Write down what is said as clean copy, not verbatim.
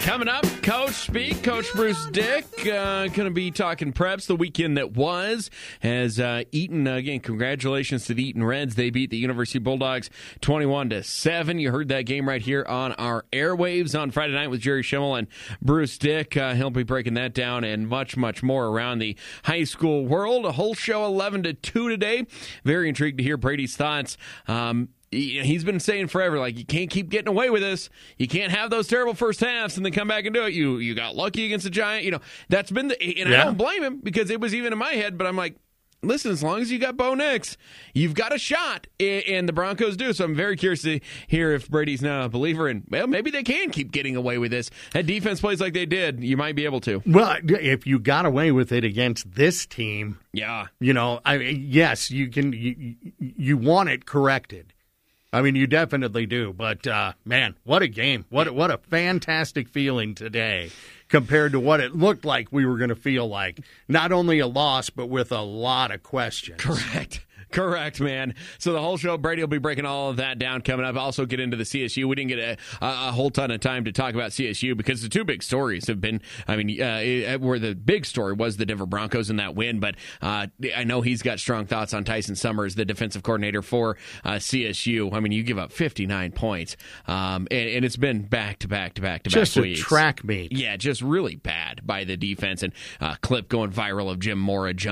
Coming up, Coach Speak, Coach Bruce Dick, going to be talking preps the weekend that was. As Eaton, again, congratulations to the Eaton Reds. They beat the University Bulldogs 21-7. You heard that game right here on our airwaves on Friday night with Jerry Schimmel and Bruce Dick. He'll be breaking that down and much, much more around the high school world. A whole show 11-2 today. Very intrigued to hear Brady's thoughts. He's been saying forever, like, you can't keep getting away with this. You can't have those terrible first halves and then come back and do it. You got lucky against the Giant. You know, that's been and I don't blame him because it was even in my head, but I'm like, listen, as long as you got Bo Nix, you've got a shot, and the Broncos do. So I'm very curious to hear if Brady's now a believer in, well, maybe they can keep getting away with this. That defense plays like they did, you might be able to. Well, if you got away with it against this team, yeah, you know, yes, you can. You want it corrected. I mean, you definitely do. But, man, what a game. What a fantastic feeling today compared to what it looked like we were going to feel like. Not only a loss, but with a lot of questions. Correct, man. So the whole show, Brady will be breaking all of that down coming up. Also get into the CSU. We didn't get a whole ton of time to talk about CSU because the two big stories have been, where the big story was the Denver Broncos and that win, but I know he's got strong thoughts on Tyson Summers, the defensive coordinator for CSU. I mean, you give up 59 points, and it's been back-to-back weeks. Just a track meet. Yeah, just really bad by the defense, and clip going viral of Jim Mora